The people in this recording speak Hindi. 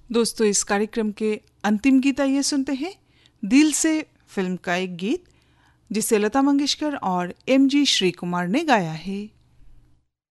दोस्तों, इस कार्यक्रम के अंतिम गीत आइए सुनते हैं दिल से फिल्म का एक गीत जिसे लता मंगेशकर और एमजी श्री कुमार ने गाया है।